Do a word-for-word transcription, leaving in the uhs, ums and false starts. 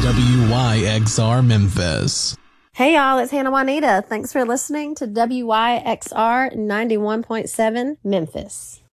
W Y X R Memphis. Hey y'all, it's Hannah Juanita. Thanks for listening to W Y X R ninety-one point seven Memphis.